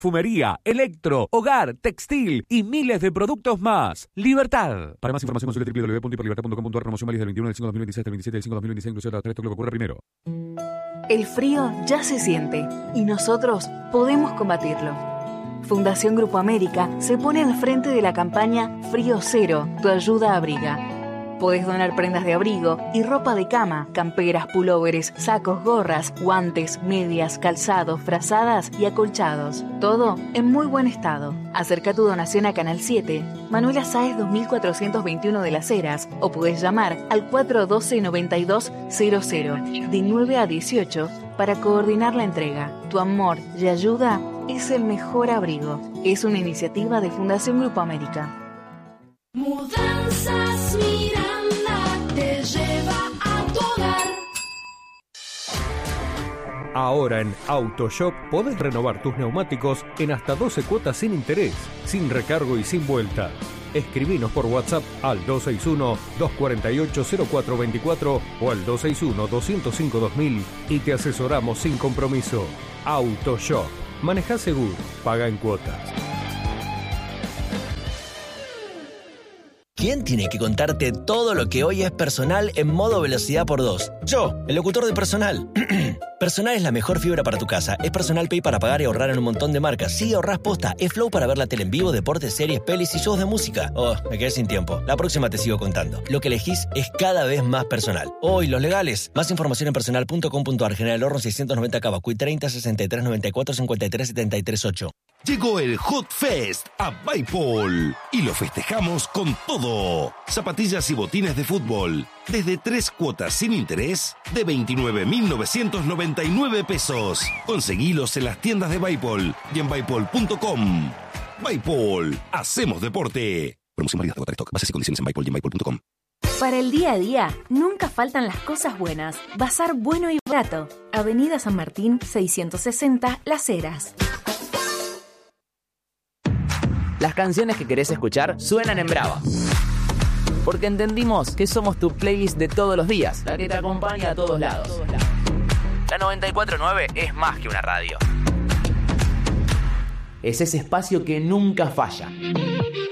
perfumería, electro, hogar, textil y miles de productos más. Libertad. Para más información consulte www.hiperlibertad.com.ar. Promoción válida del 21 del 5 de 2026 hasta el 27 del 5 de 2026, inclusive hasta esto lo que ocurre primero. El frío ya se siente y nosotros podemos combatirlo. Fundación Grupo América se pone al frente de la campaña Frío Cero, tu ayuda abriga. Podés donar prendas de abrigo y ropa de cama, camperas, pulóveres, sacos, gorras, guantes, medias, calzados, frazadas y acolchados. Todo en muy buen estado. Acerca tu donación a Canal 7, Manuela Sáez 2421 de Las Heras, o podés llamar al 412-9200 de 9 a 18 para coordinar la entrega. Tu amor y ayuda es el mejor abrigo. Es una iniciativa de Fundación Grupo América. Mudanzas Miranda te lleva a tu hogar. Ahora en AutoShop podés renovar tus neumáticos en hasta 12 cuotas sin interés, sin recargo y sin vuelta. Escribinos por WhatsApp al 261-248-0424 o al 261-205-2000 y te asesoramos sin compromiso. AutoShop. Manejá seguro, paga en cuotas. ¿Quién tiene que contarte todo lo que hoy es personal en modo velocidad por 2? Yo, el locutor de Personal. Personal es la mejor fibra para tu casa. Es Personal Pay para pagar y ahorrar en un montón de marcas. Sí, ahorrás posta. Es Flow para ver la tele en vivo, deportes, series, pelis y shows de música. Oh, me quedé sin tiempo. La próxima te sigo contando. Lo que elegís es cada vez más personal. Oh, y los legales. Más información en personal.com.ar. General Horno 690 Cavacuy 30 63 94 53 73 8. Llegó el Hot Fest a Bipol y lo festejamos con todo. Zapatillas y botines de fútbol desde 3 cuotas sin interés de 29.999 pesos. Conseguilos en las tiendas de Bipol y en bipol.com. Bipol, hacemos deporte. Promoción válida hasta agotar stock. Bases y condiciones en Bipol y en bipol.com. Para el día a día, nunca faltan las cosas buenas. Bazar bueno y barato. Avenida San Martín, 660, Las Heras. Las canciones que querés escuchar suenan en Brava. Porque entendimos que somos tu playlist de todos los días, la que te acompaña a todos lados. La 94.9 es más que una radio. Es ese espacio que nunca falla.